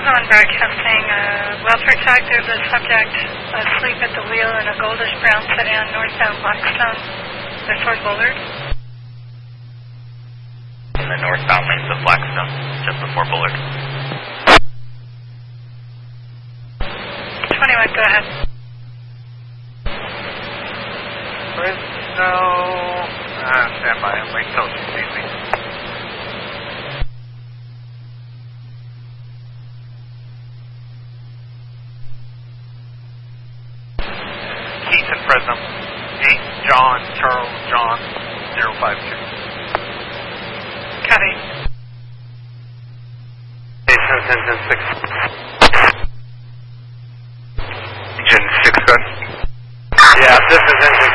1 broadcasting. Welfare tag, there's a subject asleep at the wheel in a goldish brown sedan northbound Blackstone before Bullard. In the northbound lanes of Blackstone, just before Bullard. 21, go ahead. Fresno, stand by, wait till she sees me. Keaton, Fresno, 8 John, Charles, John, 052. Copy. 6. Engine 6 gun. Yeah, this is engine